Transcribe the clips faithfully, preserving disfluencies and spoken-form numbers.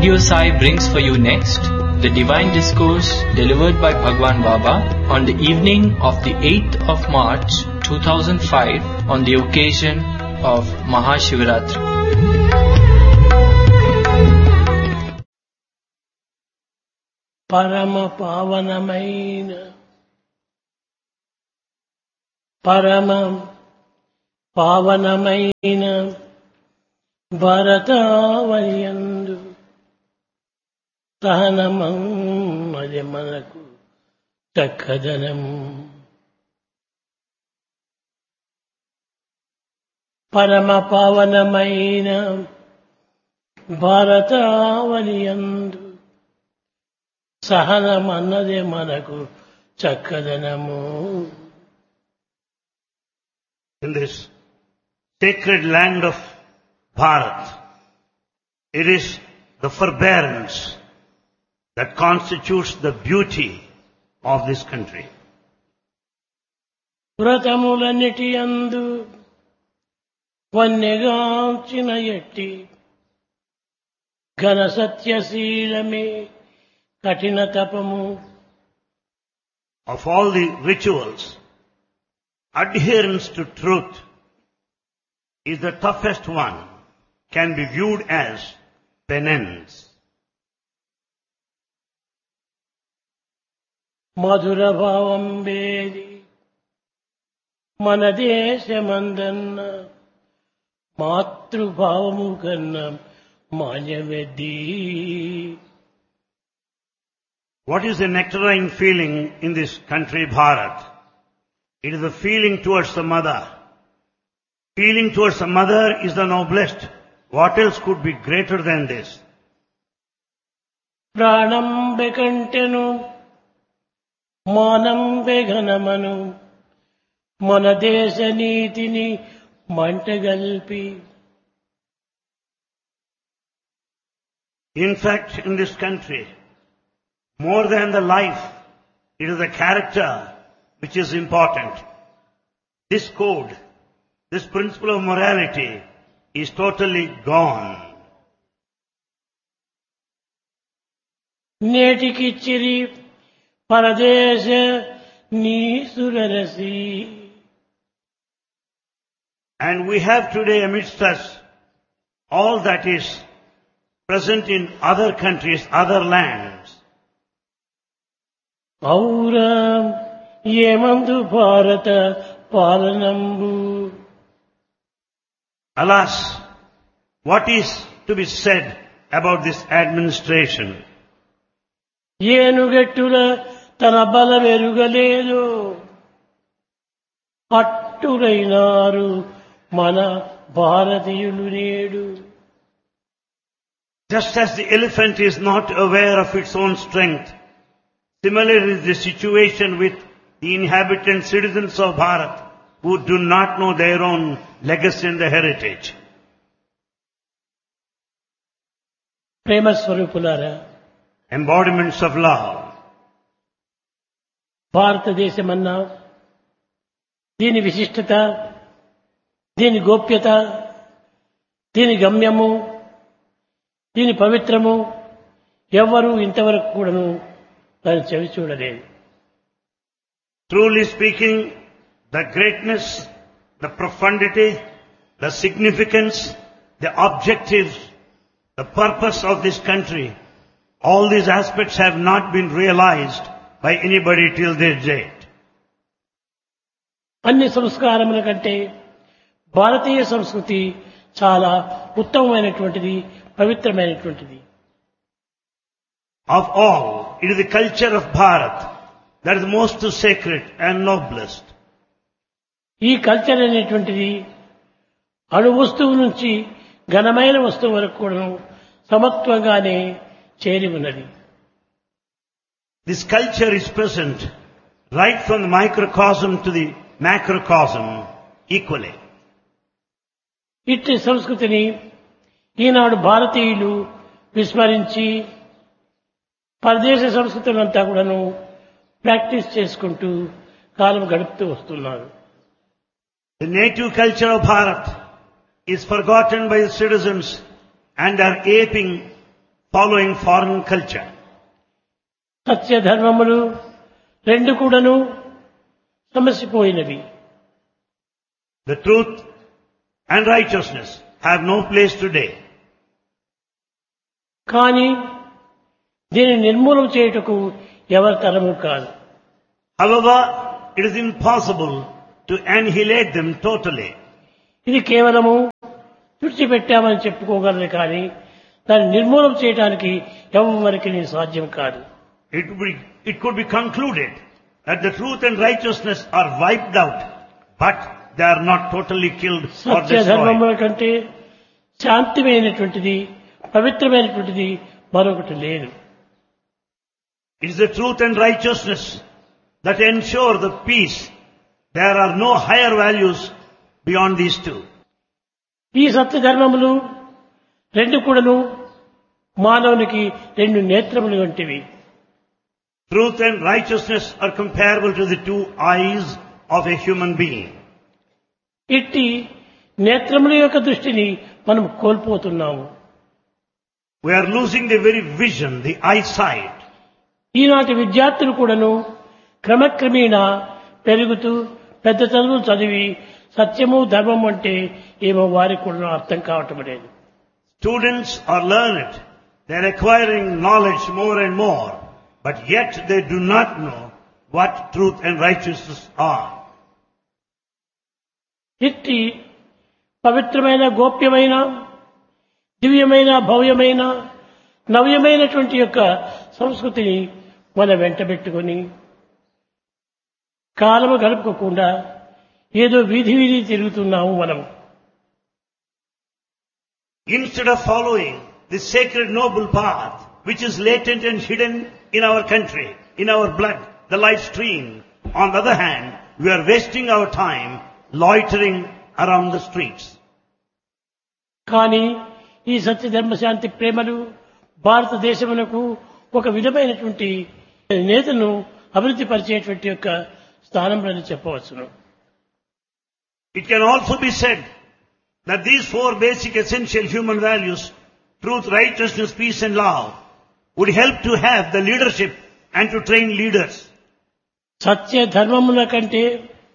Radio Sai brings for you next the Divine Discourse delivered by Bhagwan Baba on the evening of the eighth of March two thousand five on the occasion of Mahashivaratri. పరమ పావనమైన పరమ పావనమైన భారతావనియందు సహనమది మనకు చక్కదనం. పరమ పావనమైన భారతావనియందు సహనమన్నదే మనకు చక్కదనము. In this sacred land of Bharat, it is the forbearance that constitutes the beauty of this country. వ్రతములన్నిటి యందు వన్నెగాంచిన ఎట్టి ఘన సత్యశీలమే కఠిన తపము. Of all the rituals, adherence to truth is the toughest one, can be viewed as penance. మధుర భావం వేది మన దేశమందన్న మాతృభావము కన్నా మాన్యవెద్ది. What is the nectarine feeling in this country, Bharat? It is the feeling towards the mother. Feeling towards the mother is the noblest. What else could be greater than this? ప్రాణం బెకంటెను మానం బెఘనమను మన దేశ నీతిని మంటగల్పి. In fact, in this country, more than the life, it is the character which is important. This code, this principle of morality is totally gone. నేటికిచ్చిరి పరదేశ నీసురరసి. And we have today amidst us all that is present in other countries, other lands. ఔరా ఏమందు భారత పాలనంబు. Alas, what is to be said about this administration? ఏనుగెట్టుల తన బలమెరుగలేదు అట్టురైనారు మన భారతీయులు నేడు. Just as the elephant is not aware of its own strength, similarly is the situation with the inhabitant citizens of Bharat who do not know their own legacy and their heritage. ప్రేమ స్వరూపులారా, Embodiments of love. భారతదేశమన్నా దీని విశిష్టత, దీని గోప్యత, దీని గమ్యము, దీని పవిత్రము ఎవ్వరూ ఇంతవరకు కూడాను దాన్ని చెవి చూడలేదు. Truly speaking, the greatness, the profundity, the significance, the objectives, the purpose of this country, all these aspects have not been realized by anybody till this date. అన్ని సంస్కారముల కంటే భారతీయ సంస్కృతి చాలా ఉత్తమమైనటువంటిది, పవిత్రమైనటువంటిది. Of all, it is the culture of Bharat that is most sacred and noblest. ఈ culture అనేటువంటిది అణు వస్తువు నుంచి ఘనమైన వస్తువు వరకు కూడా సమత్వంగానే చేరి ఉన్నది. This culture is present right from the microcosm to the macrocosm equally. ఇట్టి సంస్కృతిని ఈనాడు భారతీయులు విస్మరించి పరదేశ సంస్కృతులంతా కూడాను ప్రాక్టీస్ చేసుకుంటూ కాలం గడుపుతూ వస్తున్నారు. The native culture of Bharat is forgotten by the citizens and are aping following foreign culture. సత్య ధర్మములు రెండు కూడాను సమసిపోయినవి. The truth and righteousness have no place today. కానీ దీన్ని నిర్మూలన చేయుటకు ఎవరి తరము కాదు. However, it is impossible to annihilate them totally. ఇది కేవలము తుడిచిపెట్టామని చెప్పుకోగలరు కానీ దాన్ని నిర్మూలన చేయడానికి ఎవరికి సాధ్యం కాదు. It would be, it could be concluded that the truth and righteousness are wiped out, but they are not totally killed or Satya destroyed. ధర్మముల కంటే శాంతిమైనటువంటిది పవిత్రమైనటువంటిది మరొకటి లేదు. It is the truth and righteousness that ensure the peace. There are no higher values beyond these two. ఈ సత్య ధర్మములు రెండు కూడాను మానవునికి రెండు నేత్రములు వంటివి. Truth and righteousness are comparable to the two eyes of a human being. ఇట్టి నేత్రముల యొక్క దృష్టిని మనం కోల్పోతున్నాము. We are losing the very vision, the eyesight. ఈనాటి విద్యార్థులు కూడాను క్రమక్రమేణా పెరుగుతూ పెద్ద చదువులు చదివి సత్యము ధర్మం అంటే ఏమో వారికి కూడా అర్థం కావటం లేదు. Students are learned. They are acquiring knowledge more and more. But yet they do not know what truth and righteousness are. ఇట్టి పవిత్రమైన గోప్యమైన దివ్యమైన భవ్యమైన నవ్యమైనటువంటి యొక్క సంస్కృతిని మన వెంటబెట్టుకొని కాలము గడుపుకోకుండా ఏదో వీధి వీధి తిరుగుతున్నాము మనము. Instead of following the sacred noble path which is latent and hidden in our country, in our blood, the life stream, on the other hand, we are wasting our time loitering around the streets. కానీ ఈ సత్య ధర్మ శాంతి ప్రేమలు భారతదేశమునకు ఒక విధమైనటువంటి నేతను అభివృద్ధి పరిచేటువంటి యొక్క స్థానంలో చెప్పవచ్చును. It can also be said that these four basic essential human values, truth, righteousness, peace and love, would help to have the leadership and to train leaders. సత్య ధర్మముల కంటే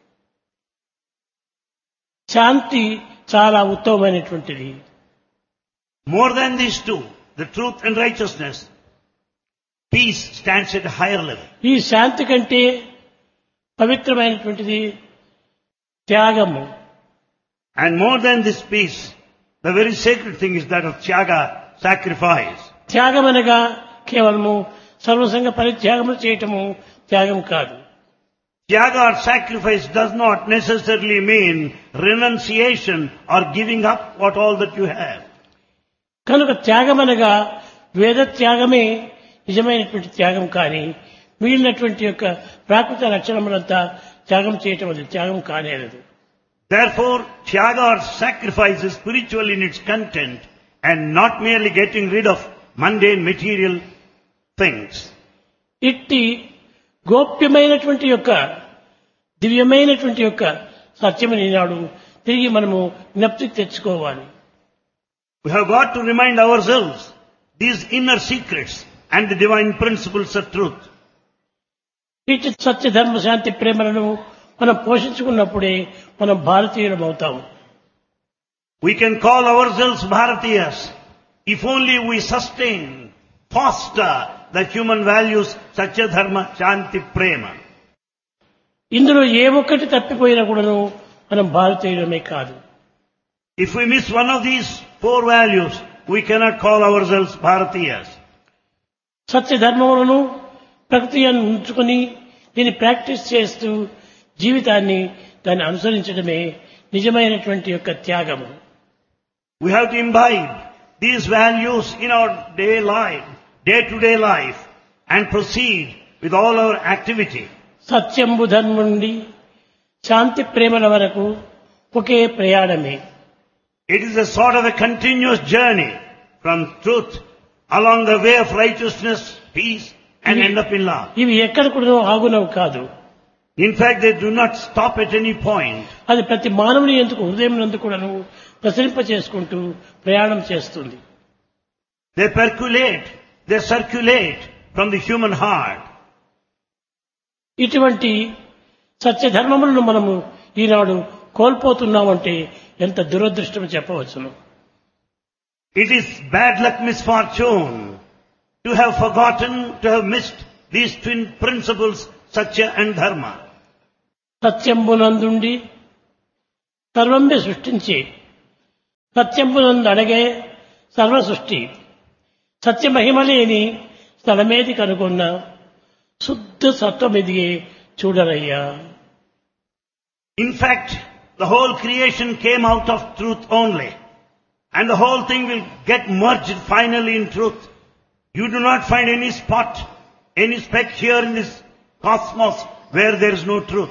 శాంతి చాలా ఉత్తమమైనటువంటిది. More than these two, the truth and righteousness, peace stands at a higher level. ఈ శాంతి కంటే పవిత్రమైనటువంటిది త్యాగము. And more than this peace, the very sacred thing is that of tyaga, sacrifice. త్యాగం అనగా కేవలము సర్వసంగ పరిత్యాగము చేయటము త్యాగం కాదు. Tyaga or sacrifice does not necessarily mean renunciation or giving up what all that you have. కనుక త్యాగం అనగా వేద త్యాగమే నిజమైనటువంటి త్యాగం కానీ మిగిలినటువంటి యొక్క ప్రాకృత లక్షణములంతా త్యాగం చేయటం అది త్యాగం కానేరదు. Therefore, tyaga or sacrifice is spiritual in its content and not merely getting rid of mundane material things. ఇట్టి గోప్యమైనటువంటి యొక్క దివ్యమైనటువంటి యొక్క సత్యమని ఈనాడు తిరిగి మనము జ్ఞప్తికి తెచ్చుకోవాలి. We have got to remind ourselves these inner secrets and the divine principles of truth. ఇట్టి సత్య ధర్మ శాంతి ప్రేమలను మనం పోషించుకున్నప్పుడే మనం భారతీయులం అవుతాము. We can call ourselves Bharatiyas if only we sustain, foster the human values Satya Dharma Shanti Prema. ఇందులో ఏ ఒక్కటి తప్పిపోయినా కూడాను మనం భారతీయులమే కాదు. If we miss one of these four values, we cannot call ourselves Bharatiyas. సత్య ధర్మములను ప్రకృతి ఉంచుకొని దీన్ని ప్రాక్టీస్ చేస్తూ జీవితాన్ని దాన్ని అనుసరించడమే నిజమైనటువంటి యొక్క త్యాగము. We have to imbibe these values in our day life, day-to-day life, and proceed with all our activity. సత్యంబు ధర్మం నుండి శాంతి ప్రేమల వరకు ఒకే ప్రయాణమే. It is a sort of a continuous journey from truth along the way of righteousness, peace, and end up in love. ఇవి ఎక్కడ కూడా ఆగునవు కాదు. In fact, they do not stop at any point. అది ప్రతి మానవుని ఎందుకు హృదయం నందు కూడాను ప్రసరింప చేసుకుంటూ ప్రయాణం చేస్తుంది. They percolate, they circulate from the human heart. ఇటువంటి సత్యధర్మములను మనము ఈనాడు కోల్పోతున్నామంటే ఎంత దురదృష్టం చెప్పవచ్చును. It is bad luck, misfortune, to have forgotten, to have missed these twin principles, Satya and Dharma. సత్యంబునందుండి సర్వంబి సృష్టించి సత్యంబునందు అడగే సర్వ సృష్టి సత్య మహిమలేని స్థలమేది కనుగొన్న శుద్ధ సత్వమిదిగే చూడరయ్యా. In fact, the whole creation came out of truth only. And the whole thing will get merged finally in truth. You do not find any spot, any speck here in this cosmos where there is no truth.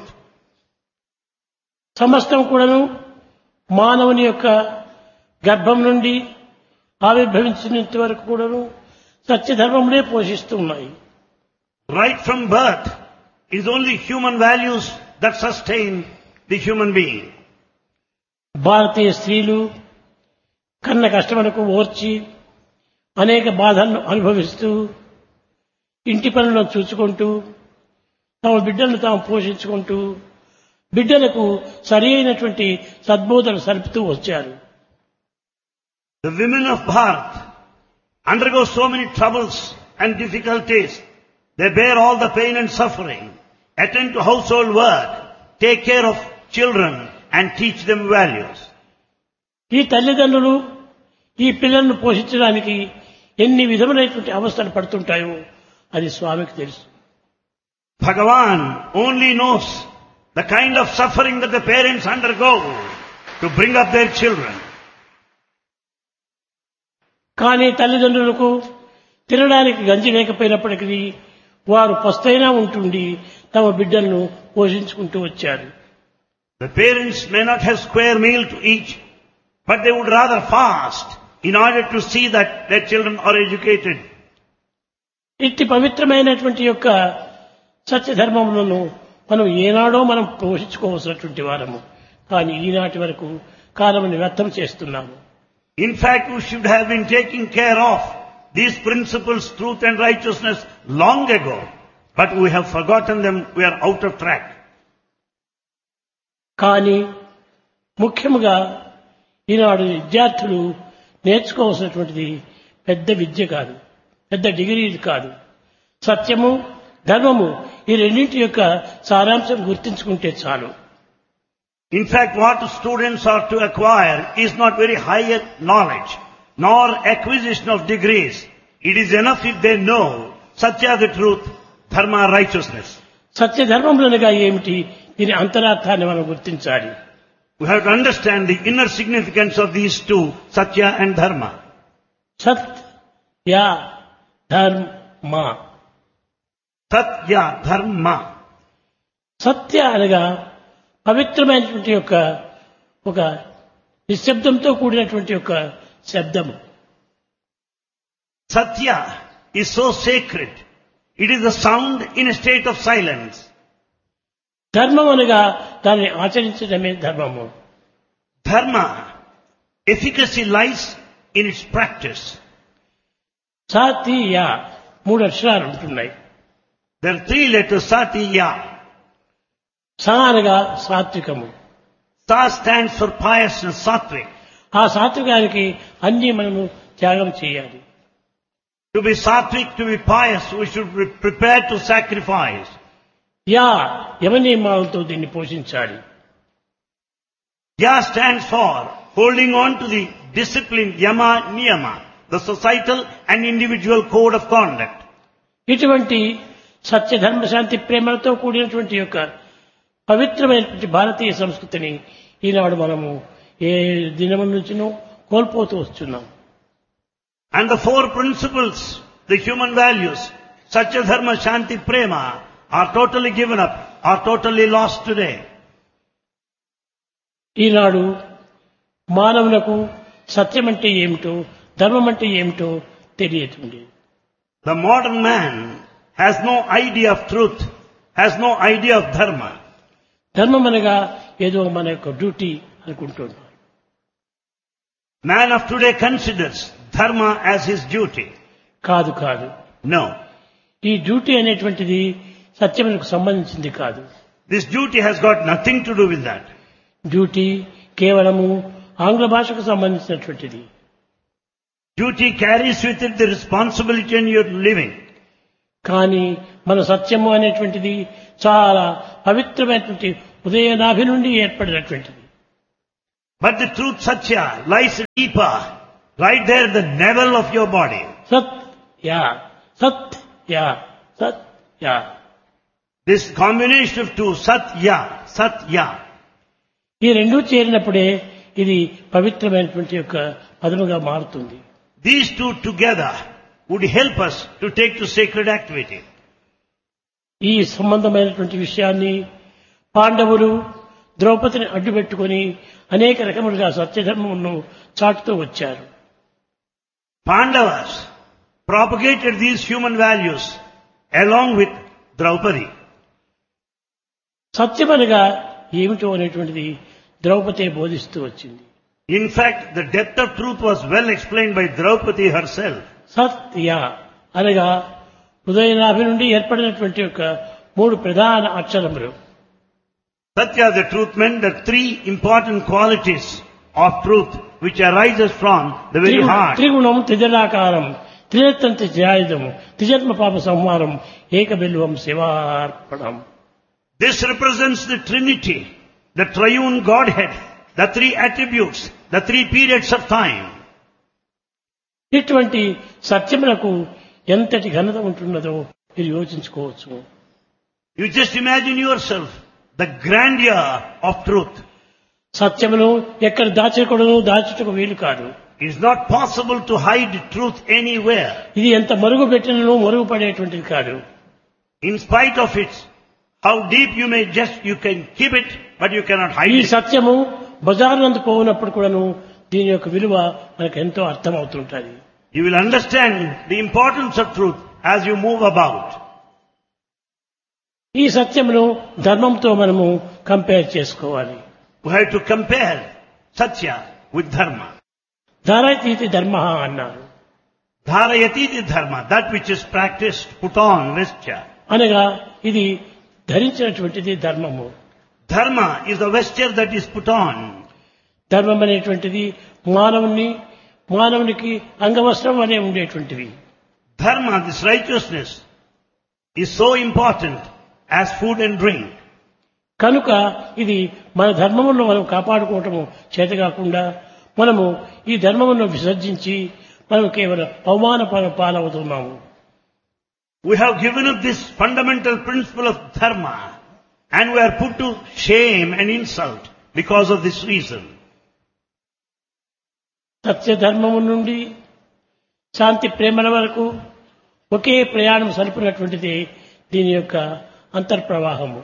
సమస్తం కూడాను మానవుని యొక్క గర్భం నుండి ఆవిర్భవించినంత వరకు కూడాను సత్యధర్మములే పోషిస్తూ ఉన్నాయి. Right from birth, it is only human values that sustain the human being. భారతీయ స్త్రీలు కన్న కష్టములకు ఓర్చి అనేక బాధలను అనుభవిస్తూ ఇంటి పనులను చూసుకుంటూ తమ బిడ్డలను తాము పోషించుకుంటూ బిడ్డలకు సరి అయినటువంటి సద్బోధన సలుపుతూ వచ్చారు. The women of Bharat undergo so many troubles and difficulties. They bear all the pain and suffering, attend to household work, take care of children and teach them values. ఈ తల్లిదండ్రులు ఈ పిల్లలను పోషించడానికి ఎన్ని విధములైనటువంటి అవస్థలు పడుతుంటాయో అది స్వామికి తెలుసు. Bhagavan only knows the kind of suffering that the parents undergo to bring up their children. కానీ తల్లిదండ్రులకు తినడానికి గంజి లేకపోయినప్పటికీ వారు పస్తైనా ఉంటుండి తమ బిడ్డలను పోషించుకుంటూ వచ్చారు. The parents may not have square meal to eat, but they would rather fast in order to see that their children are educated. ఇట్టి పవిత్రమైనటువంటి యొక్క సత్యధర్మములను మనం ఏనాడో మనం పోషించుకోవాల్సినటువంటి వారము. కానీ ఈనాటి వరకు కాలముని వ్యర్థం చేస్తున్నాము. In fact, we should have been taking care of these principles, truth and righteousness long ago, but we have forgotten them. We are out of track. కానీ ముఖ్యముగా ఈనాడు విద్యార్థులు నేర్చుకోవాల్సినటువంటిది పెద్ద విద్య కాదు, పెద్ద డిగ్రీలు కాదు. సత్యము ధర్మము ఈ రెండింటి యొక్క సారాంశం గుర్తించుకుంటే చాలు. In fact, what students are to acquire is not very higher knowledge, nor acquisition of degrees. It is enough if they know Satya, the truth, Dharma, righteousness. సత్య ధర్మములనగా ఏమిటి, దీని అంతరార్థాన్ని మనం గుర్తించాలి. We have to understand the inner significance of these two, Satya and Dharma. సత్య ధర్మ. Satya, Dharma. సత్య అనగా పవిత్రమైనటువంటి యొక్క ఒక నిశ్శబ్దంతో కూడినటువంటి యొక్క శబ్దము. Satya is so sacred. It is a sound in a state of silence. ధర్మం అనగా దాన్ని ఆచరించడమే ధర్మము. Dharma, efficacy lies in its practice. సాతియ మూడు అక్షరాలు ఉంటున్నాయి. There are three letters, Satya. సా అనగా సాత్వికము. Sa stands for piousness, sattvic. ఆ సాత్వికానికి అన్ని మనము త్యాగం చేయాలి. To be sattvic, to be pious, we should be prepared to sacrifice. Yeah యమనియమాలతో దీన్ని పోషించాలి. Ya stands for holding on to the discipline, yama, niyama, the societal and individual code of conduct. ఇటువంటి సత్య ధర్మ శాంతి ప్రేమలతో కూడినటువంటి యొక్క పవిత్రమైనటువంటి భారతీయ సంస్కృతిని ఈనాడు మనము ఏ దినము నుంచినో కోల్పోతూ వస్తున్నాం. And the four principles, the human values, Satya, Dharma, Shanti, Prema, are totally given up, are totally lost today. ఈనాడు మానవులకు సత్యం అంటే ఏమిటో ధర్మం అంటే ఏమిటో తెలియతుంది. The modern man has no idea of truth, has no idea of dharma. ధర్మం అనగా ఏదో మన యొక్క డ్యూటీ అనుకుంటున్నాం. Man of today considers dharma as his duty. కాదు కాదు. No. ఈ డ్యూటీ అనేటువంటిది సత్యమునకు సంబంధించింది కాదు. This duty has got nothing to do with that. Duty కేవలము ఆంగ్ల భాషకు సంబంధించినటువంటిది. Duty carries with it the responsibility in your living. కానీ మన సత్యము అనేటువంటిది చాలా పవిత్రమైనటువంటి ఉదయనాభి నుండి ఏర్పడినటువంటిది. But the truth satya lies deeper, right there at the navel of your body. Satya Satya Satya. This combination of two, satya, satya. ఈ రెండూ చేరినప్పుడే ఇది పవిత్రమైనటువంటి యొక్క పదముగా మారుతుంది. These two together would help us to take to sacred activity. ఈ సంబంధమైనటువంటి విషయాన్ని పాండవులు ద్రౌపదిని అడ్డుపెట్టుకుని అనేక రకములుగా సత్యధర్మమును చాటుతూ వచ్చారు. Pandavas propagated these human values along with Draupadi. సత్యమనగా ఏమిటో అనేటువంటిది ద్రౌపదే బోధిస్తూ వచ్చింది. In fact, the depth of truth was well explained by Draupadi herself. సత్య అనగా హృదయనాభి నుండి ఏర్పడినటువంటి యొక్క మూడు ప్రధాన అక్షరములు. Satya, the truth, meant the three important qualities of truth which arises from the very heart. త్రిగుణం త్రిజనాకారం త్రినేత్రంతి ధ్యాయుధము త్రిజన్మ పాప సంహారం ఏకబిల్వం శివార్పణం. This represents the Trinity, the triune Godhead, the three attributes, the three periods of time. ఇటువంటి సత్యములకు ఎంతటి ఘనత ఉంటున్నదో మీరు యోచించుకోవచ్చు. You just imagine yourself the grandeur of truth. సత్యమును ఎక్కడ దాచకూడదు, దాచుటకు వీలు కాదు. It is not possible to hide truth anywhere. ఇది ఎంత మరుగు పెట్టినను మరుగు పడేటువంటిది కాదు. In spite of it, how deep you may just, you can keep it, but you cannot hide ఈ it. సత్యము బజార్నందు పోయినప్పుడు కూడాను దీని యొక్క విలువ మనకు ఎంతో అర్థమవుతుంటుంది. You will understand the importance of truth as you move about. ఈ సత్యమును ధర్మంతో మనము కంపేర్ చేసుకోవాలి. We have to compare Satya with Dharma. ధారయతీతి ధర్మ అన్నారు. Dharayati the Dharma, that which is practiced, put on, vesture. అనగా ఇది ధరించినటువంటిది ధర్మము. Dharma is the vesture that is put on. ధర్మం అనేటువంటిది మానవుని మానవునికి అంగవస్త్రం అనే ఉండేటువంటివి. Dharma, this righteousness, is so important as food and drink. కనుక ఇది మన ధర్మమును మనం కాపాడుకోవటము చేతకాకుండా మనము ఈ ధర్మమును విసర్జించి మనం కేవలం అవమాన పాలవుతున్నాము. We have given up this fundamental principle of Dharma and we are put to shame and insult because of this reason. సత్య ధర్మము నుండి శాంతి ప్రేమల వరకు ఒకే ప్రయాణం సలుపునటువంటిది దీని యొక్క అంతర్ప్రవాహము.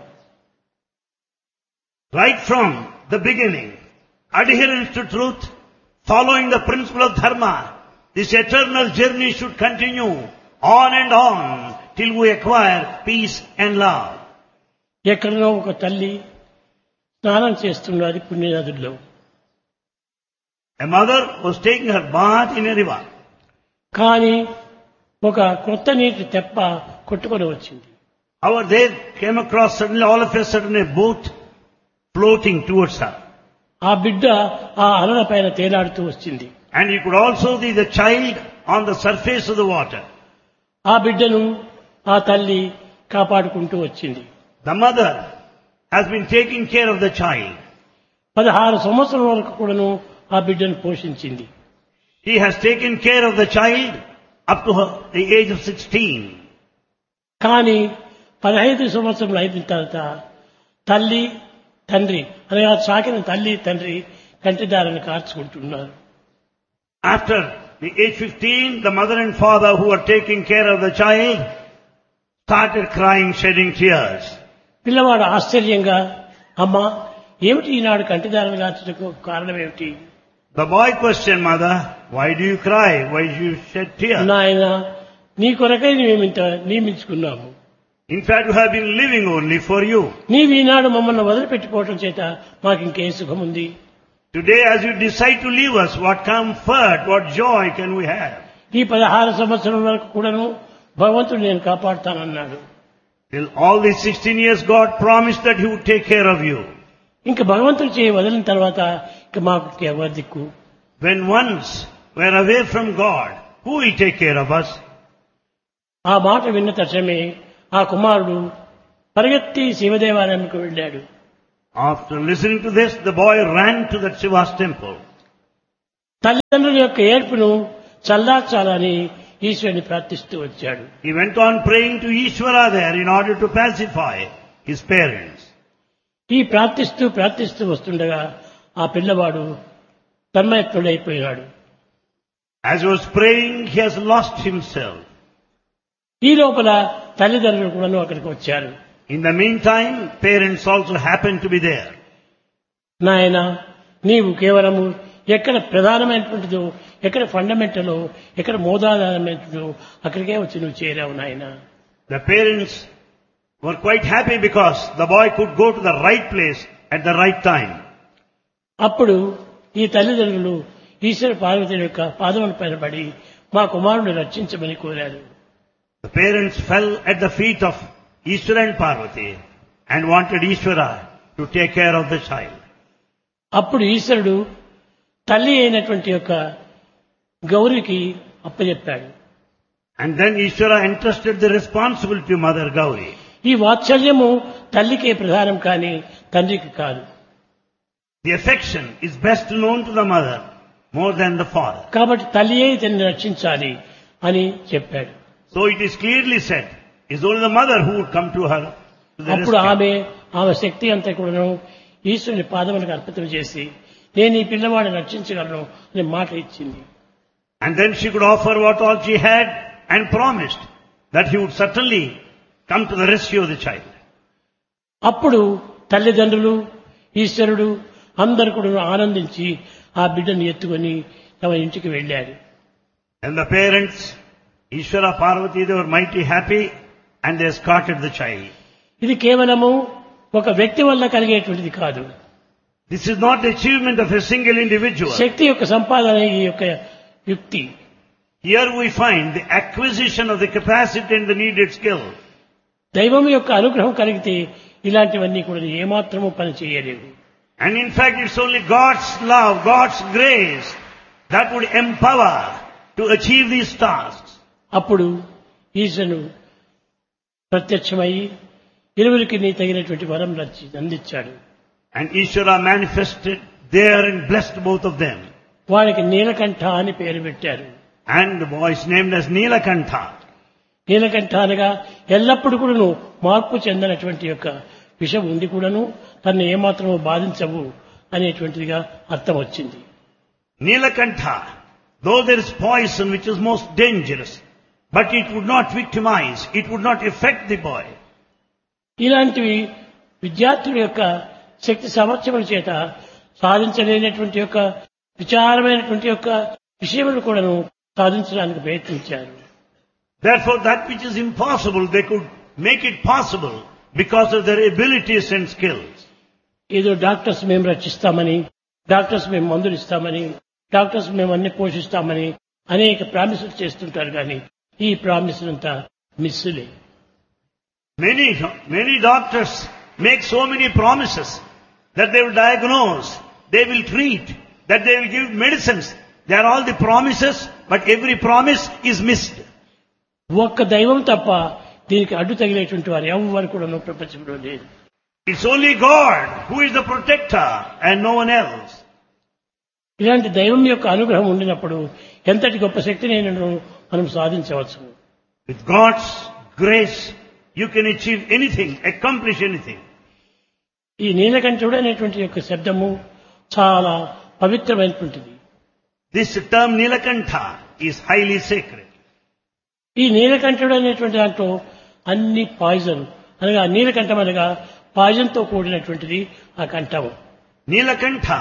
Right from the beginning, adherence to truth, following the principle of Dharma, this eternal journey should continue on and on till we acquire peace and love. ఎక్కడనో ఒక తల్లి స్నానం చేస్తున్నది పుణ్యనదుల్లో. A mother was taking her bath in a river. కానీ ఒక కొత్త నీటి తెప్ప కొట్టుకొని వచ్చింది. However, they came across suddenly, all of a sudden, a boat floating towards her. ఆ బిడ్డ ఆ అలల పైన తేలాడుతూ వచ్చింది. And you could also see the child on the surface of the water. ఆ బిడ్డను ఆ తల్లి కాపాడుకుంటూ వచ్చింది. The mother has been taking care of the child. పదహారు సంవత్సరాల వరకు కూడాను ఆ బిడ్డను పోషించింది. She has taken care of the child up to her, the age of sixteen. కానీ పదహైదు సంవత్సరాలు అయిన తర్వాత తల్లి తండ్రి అనగా సాకిన తల్లి తండ్రి కంటిదారని కార్చుకుంటున్నారు. After the age fifteen, the mother and father who were taking care of the child started crying, shedding tears. పిల్లవాడు ఆశ్చర్యంగా అమ్మా ఏమిటి ఈనాడు కంటిదారని కార్చటకు కారణం ఏమిటి? The boy questioned mother, why do you cry? Why do you shed tears? నాయన నీ కొరకై మేము ఇంత నియమించుకున్నాము. In fact, we have been living only for you. నీవు ఈనాడు మమ్మల్ని వదిలిపెట్టిపోవటం చేత మాకు ఇంకే సుఖం ఉంది. Today, as you decide to leave us, what comfort, what joy can we have? ఈ పదహారు సంవత్సరం వరకు కూడాను భగవంతుడు నేను కాపాడుతానన్నాడు. Till all these sixteen years, God promised that He would take care of you. ఇంకా భగవంతుడు చేయి వదిలిన తర్వాత ఇక మాకు ఎవరి దిక్కు? When once we are away from God, who will take care of us? ఆ మాట విన్న తక్షణమే ఆ కుమారుడు పరిగెత్తి శివదేవాలయానికి వెళ్ళాడు. After listening to this, the boy ran to that Shiva's temple. తల్లిదండ్రుల యొక్క ఏడ్పును చల్లార్చాలని ఈశ్వరుని ప్రార్థిస్తూ వచ్చాడు. He went on praying to Ishvara there in order to pacify his parents. ఈ ప్రార్థిస్తూ ప్రార్థిస్తూ వస్తుండగా ఆ పిల్లవాడు తన్మయత్తుడైపోయాడు. As he was praying, he has lost himself. ఈ లోపల తల్లిదండ్రులు కూడాను అక్కడికి వచ్చారు. In the meantime, parents also happened to be there. నాయన, నీవు కేవలము ఎక్కడ ప్రధానమైనటువంటిదో, ఎక్కడ ఫండమెంటలో, ఎక్కడ మూలాధారమైనటువంటిదో అక్కడికే వచ్చి నువ్వు చేరావు నాయన. The parents were quite happy because the boy could go to the right place at the right time. అప్పుడు ఈ తల్లిదండ్రులు ఈశ్వర పార్వతి యొక్క పాదముల పైన పడి మా కుమారుని రక్షించమని కోరారు. The parents fell at the feet of Ishvara and Parvati and wanted Ishvara to take care of the child. అప్పుడు ఈశ్వరుడు తల్లి అయినటువంటి యొక్క గౌరికి అప్పచెప్పాడు. And then Ishvara entrusted the responsibility to Mother Gauri. ఈ వాత్సల్యము తల్లికే ప్రధానం కానీ తండ్రికి కాదు. The affection is best known to the mother more than the father. కాబట్టి తల్లియే ఇతన్ని రక్షించాలి అని చెప్పాడు. So it is clearly said, it's only the mother who would come to her to the అప్పుడు rescue. ఆమె ఆమె శక్తి అంతా కూడాను ఈశ్వరుని పాదములకు అర్పితం చేసి నేను ఈ పిల్లవాడిని రక్షించగలను అని మాట ఇచ్చింది. And then she could offer what all she had and promised that he would certainly come to the rescue of the child. అప్పుడు తల్లిదండ్రులు ఈశ్వరుడు అందరూ కూడా ఆనందించి ఆ బిడ్డను ఎత్తుకొని తమ ఇంటికి వెళ్ళారు. And the parents, Ishvara, Parvati, they were mighty happy and they escorted the child. ఇది కేవలము ఒక వ్యక్తి వల్ల కలిగేటువంటిది కాదు. This is not the achievement of a single individual. శక్తి యొక్క సంపాదన ఈ యొక్క యుక్తి. Here we find the acquisition of the capacity and the needed skill. దైవం యొక్క అనుగ్రహం కలిగితే ఇలాంటివన్నీ కూడా ఏమాత్రము పని చేయలేవు. And in fact, it's only God's love, God's grace that would empower to achieve these tasks. అప్పుడు ఈశ్వరుడు ప్రత్యక్షమై ఇరువురికి నీ తగినటువంటి వరం రచి అందించాడు. And Ishvara manifested there and blessed both of them. వారికి నీలకంఠ అని పేరు పెట్టారు. And the boy is named as Nilakantha. Neelakantha అనగా ఎల్లప్పుడూ కూడాను మార్పు చెందినటువంటి యొక్క విషం ఉండి కూడాను తను ఏమాత్రము బాధించవు అనేటువంటిదిగా అర్థం వచ్చింది. Nilakantha, though there is poison which is most dangerous, but it would not victimize, it would not affect the boy. ఇలాంటివి విద్యార్థుల యొక్క శక్తి సామర్థ్యముల చేత సాధించలేనటువంటి యొక్క విచారమైనటువంటి యొక్క విషయములు కూడాను సాధించడానికి ప్రయత్నించారు. Therefore, that which is impossible, they could make it possible because of their abilities and skills. ఏదో డాక్టర్స్ మేము రక్షిస్తామని, డాక్టర్స్ మేము మందులు ఇస్తామని, డాక్టర్స్ మేము అన్ని పోషిస్తామని అనేక ప్రామిసులు చేస్తుంటారు కానీ ఈ ప్రామిసులంతా మిస్సులే. Many, many doctors make so many promises that they will diagnose, they will treat, that they will give medicines. They are all the promises, but every promise is missed. ఒక్క దైవం తప్ప దీనికి అడ్డు తగిలేటువంటి వారు ఎవరు కూడా ప్రపంచంలో లేదు. It's only God who is the protector and no one else. ఇలాంటి దైవం యొక్క అనుగ్రహం ఉండినప్పుడు ఎంతటి గొప్ప శక్తిని మనం సాధించవచ్చు. With God's grace, you can achieve anything, accomplish anything. ఈ నీలకంఠుడు అనేటువంటి యొక్క శబ్దము చాలా పవిత్రమైనటువంటిది. This term Nilakantha is highly sacred. ఈ నీలకంఠుడు అనేటువంటి దాంట్లో అన్ని పాయిజన్ అనగా నీలకంఠం అనగా పాయిజన్ తో కూడినటువంటిది ఆ కంఠము. Nilakantha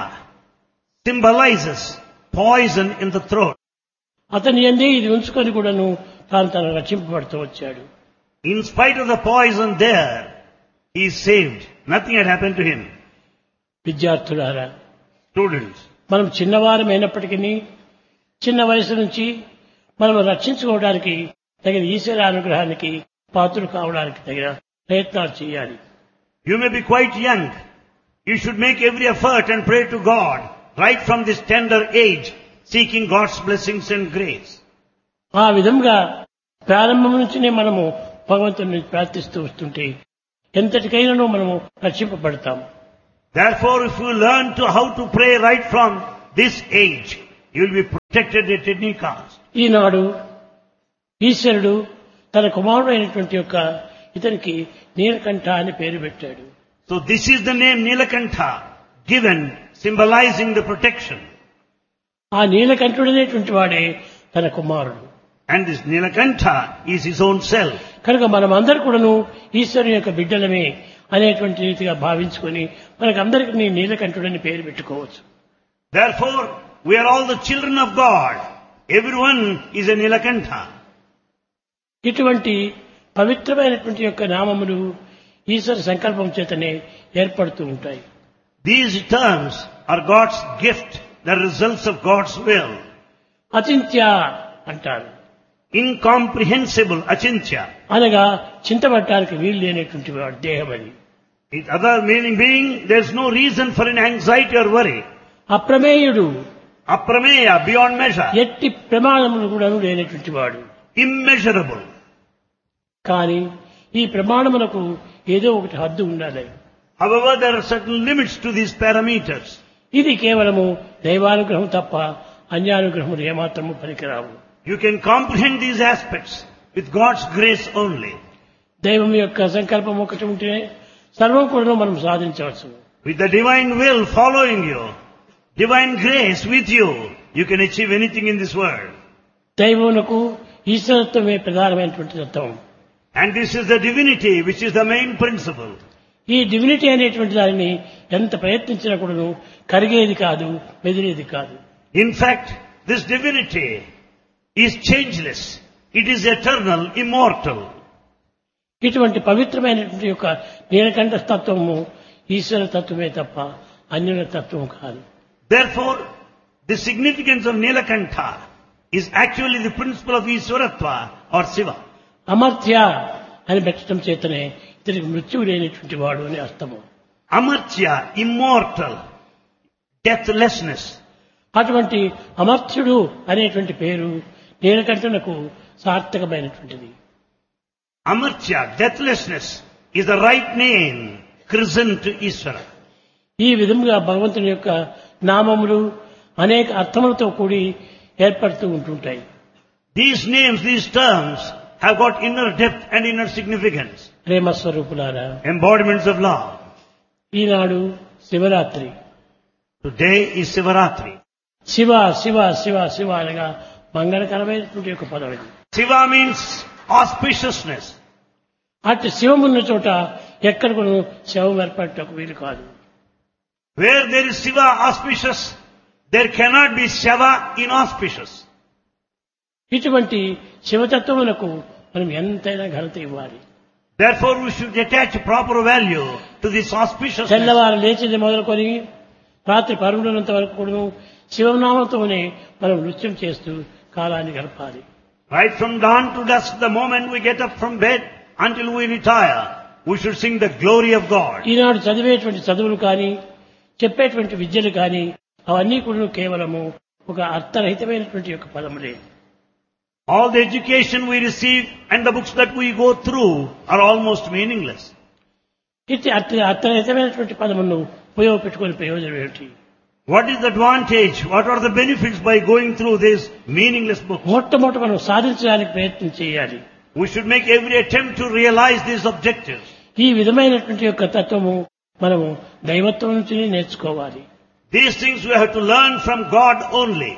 symbolizes poison in the throat. అతని యందే ఇది ఉంచుకొని కూడాను తాను తను రక్షింపబడుతూ వచ్చాడు. In spite of the poison there, he is saved. Nothing had happened to him. విద్యార్థులారా, Students, మనం చిన్నవారమైనప్పటికీ చిన్న వయసు నుంచి మనం రక్షించుకోవడానికి తగిన ఈశ్వర అనుగ్రహానికి పాత్రలు కావడానికి తగిన ప్రయత్నాలు చేయాలి. you may be quite young. You should make every effort and pray to God right from this tender age, seeking God's blessings and grace. ఆ విధంగా ప్రారంభం నుంచినే మనము భగవంతుని ప్రార్థిస్తూ వస్తుంటే ఎంతటికైనా మనము రక్షింపబడతాం. Therefore, if you learn to how to pray right from this age, you will be protected at any cost. ఈనాడు ఈశ్వరుడు తన కుమారుడు అయినటువంటి యొక్క ఇతనికి నీలకంఠ అని పేరు పెట్టాడు. So this is the name Nilakantha, given symbolizing the protection. ఆ నీలకంఠుడనేటువంటి వాడే తన కుమారుడు. And this Nilakantha is his own self. కనుక మనం అందరూ కూడాను ఈశ్వరుని యొక్క బిడ్డలమే అనేటువంటి రీతిగా భావించుకొని మనకు అందరికీ నీలకంఠుడని పేరు పెట్టుకోవచ్చు. Therefore, we are all the children of God. Everyone is a Nilakantha. ఇటువంటి పవిత్రమైనటువంటి యొక్క నామములు ఈశ్వర సంకల్పం చేతనే ఏర్పడుతూ ఉంటాయి. These terms are God's gift, the results of God's will. అచింత్య అంటారు. Incomprehensible, achintya. అనగా చింతపడటానికి వీలు లేనటువంటి వాడు దేహం అది. Its other meaning being, there is no reason for an anxiety or worry. అప్రమేయుడు, Aprameya, beyond measure. ఎట్టి ప్రమాణములు కూడా లేనటువంటి వాడు. Immeasurable. కానీ ఈ ప్రమాణములకు ఏదో ఒకటి హద్దు ఉండాలి. However, there are certain limits to these parameters. ఇది కేవలము దైవానుగ్రహం తప్ప అన్యానుగ్రహములు ఏమాత్రము పనికిరావు. You can comprehend these aspects with God's grace only. దైవం యొక్క సంకల్పం ఒకటి ఉంటే సర్వం కూడా మనం సాధించవచ్చు. With the divine will following you, divine grace with you, you can achieve anything in this world. దైవమునకు ఈశ్వరత్వమే ప్రధానమైనటువంటి తత్వం. And this is the divinity which is the main principle. ఈ డివినిటీ అనేటువంటి దానిని ఎంత ప్రయత్నించినా కూడాను కరిగేది కాదు, మెదిలేది కాదు. In fact, this divinity is changeless. It is eternal, immortal. ఇటువంటి పవిత్రమైనటువంటి యొక్క నీలకంఠ తత్వము ఈశ్వర తత్వమే తప్ప అన్యుల తత్వం కాదు. Therefore, the significance of Nilakantha is actually the principle of Iswaratva or Shiva. Amartya అని పెట్టడం చేతనే ఇతనికి మృత్యువు లేనటువంటి వాడు అని అర్థము. Amartya, immortal, deathlessness. అటువంటి అమర్త్యుడు అనేటువంటి పేరు నీలకంఠునకు సార్థకమైనటువంటిది. Amartya, deathlessness, is the right name christened to Iswara. ఈ విధంగా భగవంతుని యొక్క నామములు అనేక అర్థములతో కూడి ఏర్పడుతూ ఉంటుంటాయి. These names, these terms have got inner depth and inner significance. ప్రేమస్వరూపులారా, Embodiments of love. Eenadu Shivaratri. Today is Sivaratri. Shiva Shiva Shiva Shiva అనగా మంగళకరమైనటువంటి యొక్క పదం ఇది. Shiva means auspiciousness. అటు శివమున్న చోట ఎక్కడ కూడా శవం ఏర్పడటకు వీలు కాదు. Where there is Shiva auspicious, there cannot be Shava inauspicious. ఇటువంటి శివతత్వమునకు మనం ఎంతైనా ఘనత ఇవ్వాలి. Therefore, we should attach proper value to this auspiciousness. తెల్లవారు లేచింది మొదలుకొని రాత్రి పరుగునంత వరకు కూడా శివనామంతోనే మనం నృత్యం చేస్తూ కాలాన్ని గడపాలి. Right from dawn to dusk, the moment we get up from bed until we retire, we should sing the glory of God. ఈనాడు చదివేటువంటి చదువులు కానీ చెప్పేటువంటి విద్యలు కానీ అవన్నీ కూడా కేవలము ఒక అర్థరహితమైనటువంటి యొక్క పదములే. All the education we receive and the books that we go through are almost meaningless. ఇది అర్థ అర్థరహితమైనటువంటి పదమును ఉపయోగపెట్టుకునే ప్రయోజనం ఏమిటి? What is the advantage? What are the benefits by going through these meaningless books? మొట్టమొదట మనం సాధించడానికి ప్రయత్నం చేయాలి. We should make every attempt to realize these objectives. ఈ విధమైనటువంటి యొక్క తత్వము మనము దైవత్వం నుంచి నేర్చుకోవాలి. These things we have to learn from God only.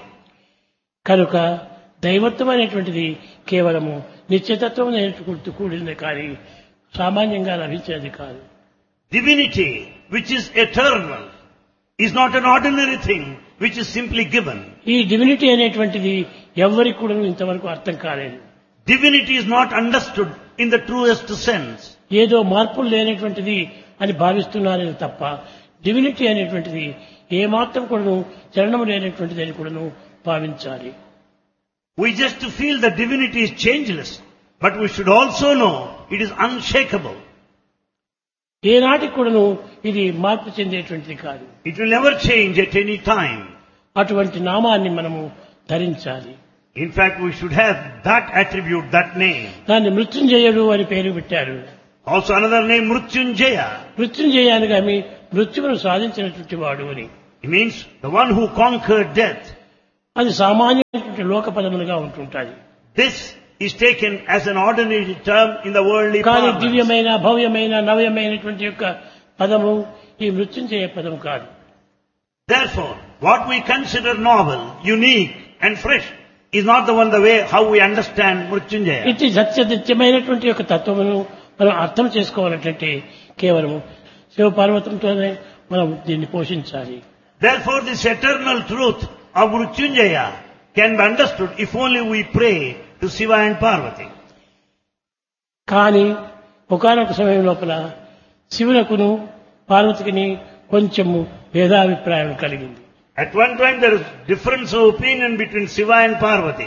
కనుక దైవత్వం అనేటువంటిది కేవలము నిత్యతత్వం నేర్చుకుంటూ కూడింది కానీ సామాన్యంగా లభించేది కాదు. Divinity, which is eternal, is not an ordinary thing which is simply given. ఈ డివినిటీ అనేటువంటిది ఎవరికి కూడా ఇంతవరకు అర్థం కాలేదు. Divinity is not understood in the truest sense. ఏదో మార్పులు లేనటువంటిది అని భావిస్తున్నారని తప్ప డివినిటీ అనేటువంటిది ఏమాత్రం కూడాను చలనము లేనటువంటిదని కూడాను భావించాలి. We just feel that divinity is changeless, but we should also know it is unshakable. ఏనాటికి కూడాను ఇది మార్పు చెందేటువంటిది కాదు. It will never change at any time. అటువంటి నామాన్ని మనము ధరించాలి. In fact, we should have that attribute, that name. దాన్ని మృత్యుంజయుడు అని పేరు పెట్టారు. Also another name, Mrutyunjaya. మృత్యుంజయ అనగా మీ మృత్యువును సాధించినటువంటి వాడు అని. It means the one who conquered death. అది సామాన్యమైనటువంటి లోక పదములుగా ఉంటుంటాయి. This is taken as an ordinary term in the worldly కానీ parlance. దివ్యమైన భవ్యమైన నవ్యమైనటువంటి యొక్క పదము ఈ మృత్యుంజయ పదము కాదు. Therefore, what we consider novel, unique and fresh is not the one the way how we understand Mrutyunjaya. ఇది సత్యదిత్యమైనటువంటి యొక్క తత్వమును మనం అర్థం చేసుకోవాలంటే కేవలం శివ పార్వతంతోనే మనం దీన్ని పోషించాలి. Therefore, this eternal truth of Mrutyunjaya can be understood if only we pray to Shiva and Parvati. కానీ ఒకానొక సమయం లోపల శివునకును పార్వతికిని కొంచెము భేదాభిప్రాయం కలిగింది. At one time there is difference of opinion between Shiva and Parvati.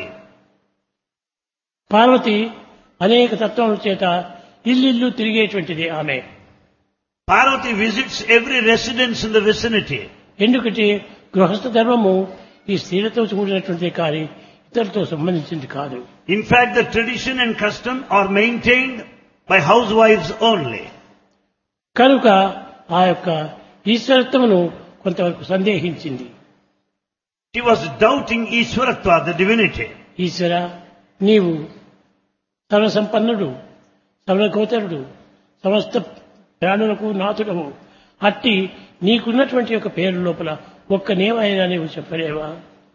Parvati అనేక తత్వముల చేత ఇల్లిల్లు తిరిగేటువంటిది ఆమె. Parvati visits every residence in the vicinity. ఎందుకంటే గృహస్థ ధర్మము ఈ స్త్రీలతో కూడినటువంటిది కానీ ఇతరులతో సంబంధించింది కాదు. In fact, the tradition and custom are maintained by housewives only. కనుక ఆ యొక్క ఈశ్వరత్వమును కొంతవరకు సందేహించింది. She was doubting Ishwaratva, the divinity. ఈశ్వర, నీవు సర్వసంపన్నుడు, సర్వగోచరుడు, సమస్త ప్రాణులకు నాథుడవు. అట్టి నీకున్నటువంటి యొక్క పేరు లోపల ఒక్క నేమైనా నీవు చెప్పలేవా?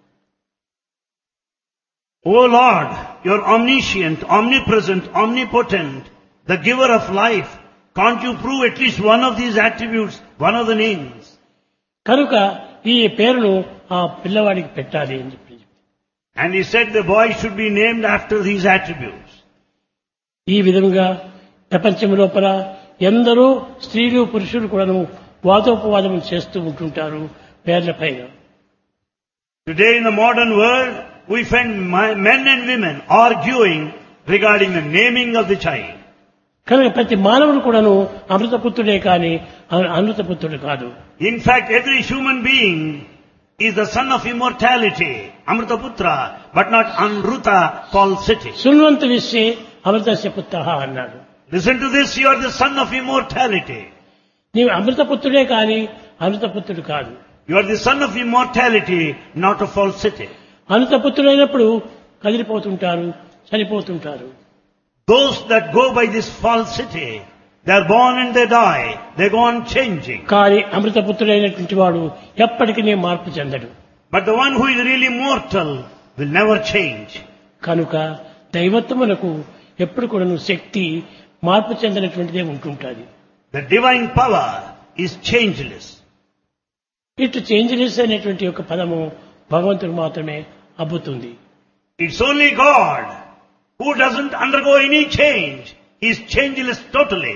O Lord, you are omniscient, omnipresent, omnipotent, the giver of life. Can't you prove at least one of these attributes, one of the names? కనుక ఈ పేరును ఆ పిల్లవాడికి పెట్టాలి అని చెప్పి. And he said the boy should be named after these attributes. ఈ విధంగా ప్రపంచం లోపల ఎందరో స్త్రీలు పురుషులు కూడాను వాదోపవాదం చేస్తూ ఉంటుంటారు పేర్ల పైన. Today in the modern world, we find men and women arguing regarding the naming of the child. కనుక ప్రతి మానవుడు కూడాను అమృతపుత్రుడే కానీ అమృతపుత్రుడు కాదు. In fact, every human being is the son of immortality, Amrutaputra, but not Anruta, falsity. శృణ్వంతు విశ్వే అమృతస్య పుత్రః అన్నాడు. Listen to this, you are the son of immortality. నీవు అమృతపుత్రుడే కానీ అమృతపుత్రుడు కాదు. You are the son of immortality, not of falsity. అమృతపుత్రుడైనప్పుడు కదిలిపోతుంటారు, చనిపోతుంటారు. Those that go by this falsity, they are born and they die, they go on changing. కానీ అమృతపుత్రుడైనటువంటి వాడు ఎప్పటికీ మార్పు చెందడు. But the one who is really mortal will never change. కనుక దైవత్వమునకు ఎప్పుడు కూడాను శక్తి మార్పు చెందినటువంటిదే ఉంటుంటుంది. The divine power is changeless. ఇటు changeless అనేటువంటి ఒక పదము భగవంతుడు మాత్రమే అబ్బుతుంది. It's only God who doesn't undergo any change. He is changeless totally.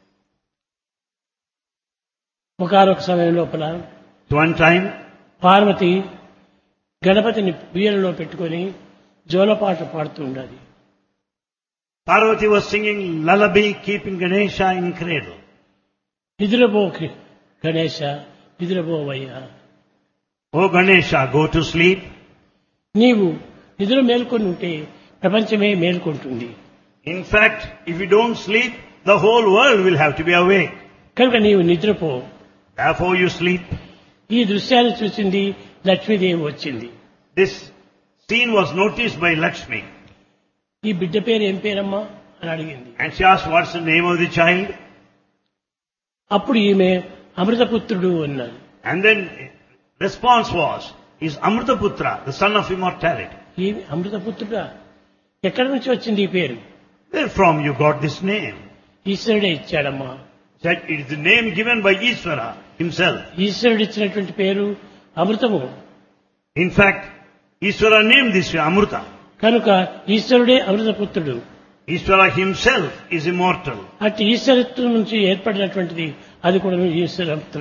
ఒకనొక సమయం లోపల One time, పార్వతి గణపతిని ఉయ్యాలలో పెట్టుకొని జోలపాట పాడుతూ ఉండాలి. Parvati was singing lullaby, keeping Ganesha in cradle. నిద్రపో Ganesha, నిద్రపోవయ్యా. Oh Ganesha, go to sleep. నీవు నిద్ర మేల్కొని ఉంటే ప్రపంచమే మేల్కొంటుంది. In fact, if you don't sleep, the whole world will have to be awake. కనుక నీవు నిద్రపో. Therefore you sleep. ఈ దృశ్యాన్ని చూసింది లక్ష్మీదేవి వచ్చింది. This scene was noticed by Lakshmi. ఈ బిడ్డ పేరు ఏం పేరమ్మా అని అడిగింది. And she asked, what's the name of the child? అప్పుడు ఈమె అమృతపుత్రుడు అన్నాడు. And then response was, is Amrutaputra, the son of immortality. ఈ అమృతపుత్రుడా, ఎక్కడి నుంచి వచ్చింది ఈ పేరు? Where from you got this name? ఈశ్వరుడే ఇచ్చాడమ్మా. Said it is the name given by Ishvara himself. ఈశ్వరుడు ఇచ్చినటువంటి పేరు అమృతము. In fact, Ishvara named this Amruta. కనుక ఈశ్వరుడే అమృతపుత్రుడు. Ishvara himself is immortal. అట్టి ఈశ్వరత్వం నుంచి ఏర్పడినటువంటిది అది కూడా ఈశ్వరత్వమే.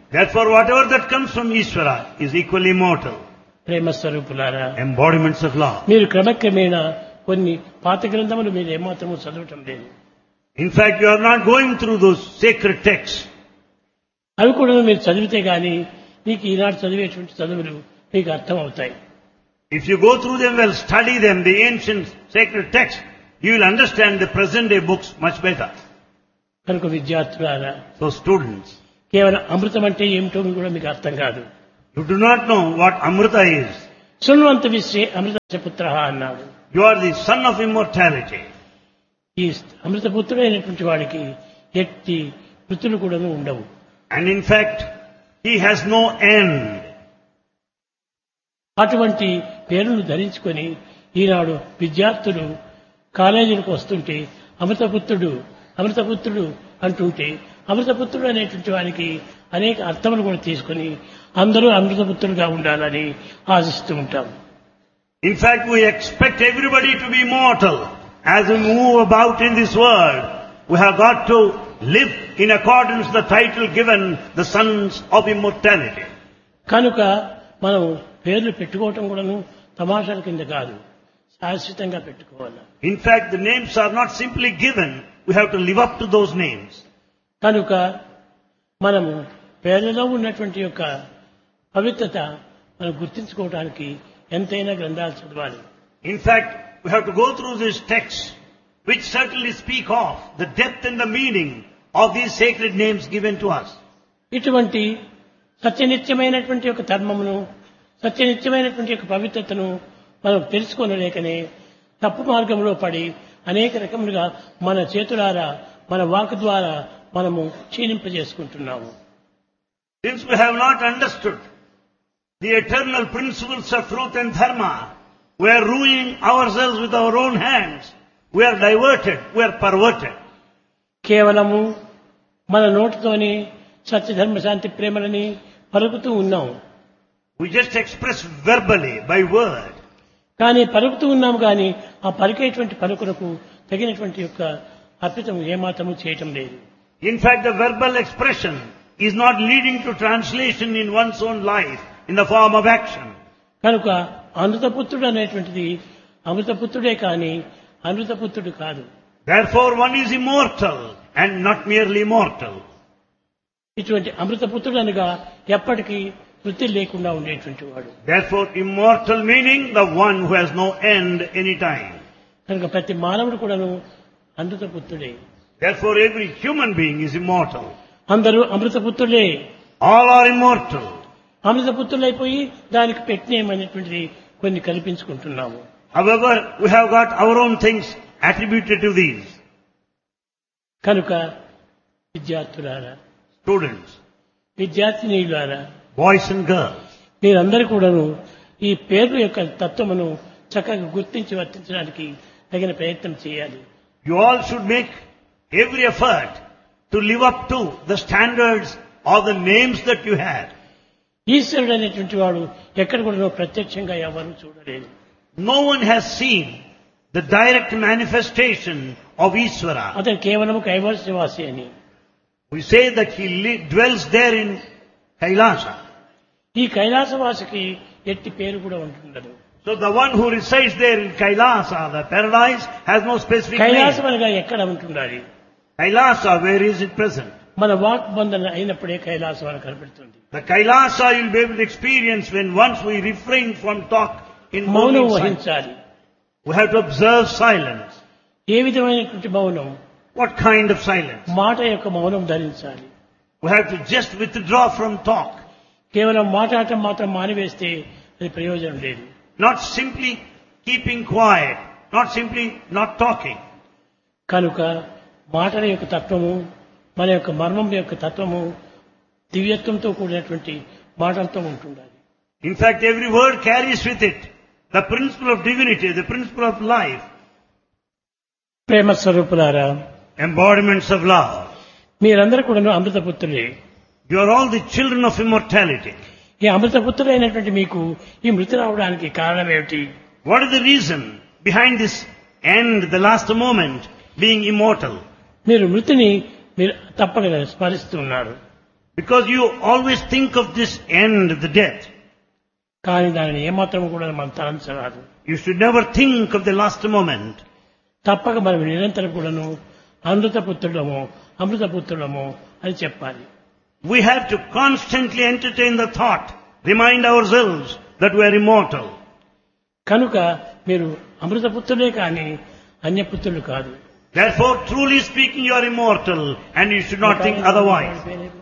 Therefore, whatever that comes from Ishvara is equally immortal. ప్రేమ స్వరూపులారా, Embodiments of love. మీరు క్రమక్రమేణా కొన్ని పాత గ్రంథములు మీరు ఏమాత్రము చదవటం లేదు. In fact, you are not going through those sacred texts. అవి కూడా మీరు చదివితే గాని మీకు ఈనాడు చదివేటువంటి చదువులు మీకు అర్థం అవుతాయి. If you go through them well, study them, the ancient sacred texts, you will understand the present day books much better. కనుక విద్యార్థులారా, So students, కేవలం అమృతం అంటే ఏమిటో కూడా మీకు అర్థం కాదు. you do not know what Amrita is. శృణ్వంత విశ్వే అమృత పుత్ర అన్నాడు. You are the son of immortality. ఈ అమృతపుత్రుడైనటువంటి వాడికి ఎట్టి వృత్తులు కూడా ఉండవు. And in fact, he has no end. అటువంటి పేరును ధరించుకొని ఈనాడు విద్యార్థులు కాలేజీలకు వస్తుంటే అమృతపుత్రుడు అమృతపుత్రుడు అంటుంటే అమృతపుత్రుడు అనేటువంటి వారికి అనేక అర్థములు కూడా తీసుకొని అందరూ అమృతపుత్రులుగా ఉండాలని ఆశిస్తూ ఉంటాం. In fact, we expect everybody to be immortal. As we move about in this world, we have got to live in accordance with the title given, the sons of immortality. కనుక మనం పేర్లు పెట్టుకోవటం కూడాను తమాషాల కింద కాదు, శాశ్వతంగా పెట్టుకోవాలి. In fact, the names are not simply given, we have to live up to those names. కనుక మనము పేర్లలో ఉన్నటువంటి యొక్క పవిత్రత మనం గుర్తించుకోవడానికి ఎంతైనా గ్రంథాలు చదవాలి. In fact, we have to go through these texts which certainly speak of the depth and the meaning of these sacred names given to us. ఇటువంటి సత్యనిత్యమైనటువంటి యొక్క ధర్మమును, సత్యనిత్యమైనటువంటి యొక్క పవిత్రతను మనం తెలుసుకోనలేకనే తప్పు మార్గంలో పడి అనేక రకములుగా మన చేతులారా మన వాక్ ద్వారా మనము క్షీణింపజేసుకుంటున్నాము. Since we have not understood the eternal principles of truth and dharma, we are ruining ourselves with our own hands. We are diverted, we are perverted. కేవలము మన నోటితోని సత్యధర్మ శాంతి ప్రేమలని పలుకుతూ ఉన్నాం. We just express verbally, by word. కానీ పలుకుతూ ఉన్నాం కానీ ఆ పలికేటువంటి పలుకులకు తగినటువంటి యొక్క అర్పితం ఏమాత్రము చేయటం లేదు. In fact, the verbal expression is not leading to translation in one's own life in the form of action. కనుక అమృతపుత్రుడు అనేటువంటిది అమృతపుత్రుడే కానీ అమృతపుత్రుడు కాదు. Therefore, one is immortal and not merely mortal. ఇటువంటి అమృతపుత్రుడు అనగా ఎప్పటికీ వృత్తి లేకుండా ఉండేటువంటి వాడు. Therefore, immortal meaning the one who has no end any time. కనుక ప్రతి మానవుడు కూడాను అమృతపుత్రుడే. Therefore, every human being is immortal. అందరూ అమృతపుత్రులే. All are immortal. అమృతపుత్రులైపోయి దానికి పెట్టినేమనేటువంటిది కొన్ని కల్పించుకుంటున్నాము. However, we have got our own things attributed to these. కనుక విద్యార్థులారా, Students, విద్యార్థినీయులారా, boys and girls, మీరందరూ కూడాను ఈ పేర్ల యొక్క తత్వమును చక్కగా గుర్తించి వర్తించడానికి తగిన ప్రయత్నం చేయాలి. you all should make every effort to live up to the standards of the names that you have. ఈశ్వరుడు అనేటువంటి వాడు ఎక్కడ కూడా ప్రత్యక్షంగా ఎవరు చూడలేదు. No one has seen the direct manifestation of Ishvara. అతను కేవలం కైవల్యవాసి అని. We say that he li- dwells there in Kailasa. ఈ కైలాసవాసికి ఎట్టి పేరు కూడా ఉంటుండదు. So the one who resides there in Kailasa, the paradise, has no specific Kailasam name. అనగా ఎక్కడ ఉంటుండాలి? Kailasa, where is it present? మన వాక్ బంధన అయినప్పుడే కైలాసం అని కనబడుతుంది. The Kailasa you'll be able to experience when once we refrain from talk in మౌనం mouning silence. వహించాలి. We have to observe silence. ఏ విధమైనటువంటి మౌనం? What kind of silence? మాట యొక్క మౌనం ధరించాలి. We have to just withdraw from talk. కేవలం మాట్లాడటం మాత్రం మానివేస్తే అది ప్రయోజనం లేదు. Not simply keeping quiet, not simply not talking. కనుక మాటల యొక్క తత్వము, మన యొక్క మర్మం యొక్క తత్వము దివ్యత్వంతో కూడినటువంటి మాటలతో ఉంటుండాలి. In fact, every word carries with it the principle of divinity, the principle of life, ప్రేమ స్వరూపులారా, embodiments of love. మీరందరూ కూడా అమృతపుత్రులే. You are all the children of immortality. ఈ అమృతపుత్రులైనటువంటి మీకు ఈ మృతి రావడానికి కారణం ఏమిటి? What is the reason behind this end, the last moment, being immortal? మీరు మృతిని మీరు తప్పక స్మరిస్తున్నారు. Because you always think of this end, the death. కానీ దానిని ఏమాత్రం కూడా మనం తలంచరాదు. You should never think of the last moment. తప్పక మనం నిరంతరం కూడాను అమృతపుత్రుడము అమృతపుత్రుడము అని చెప్పాలి. We have to constantly entertain the thought, remind ourselves that we are immortal. కనుక మీరు అమృతపుత్రులే కానీ అన్యపుత్రులు కాదు. Therefore, truly speaking, you are immortal and you should not think otherwise.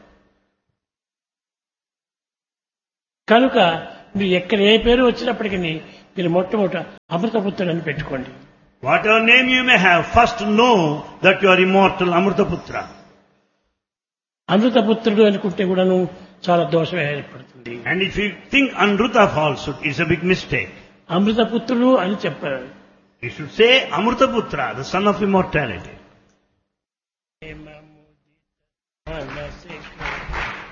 కనుక మీరు ఎక్కడ ఏ పేరు వచ్చినప్పటికీ మీరు మొట్టమొదట అమృతపుత్రుడు అని పెట్టుకోండి. Whatever name you may have, first know that you are immortal, Amrutaputra. అమృతపుత్రుడు అనుకుంటే కూడాను చాలా దోషం ఏర్పడుతుంది. And if you think Anruta falsehood, it's a big mistake. అమృతపుత్రుడు అని చెప్పారు. You should say Amrutaputra, the son of immortality.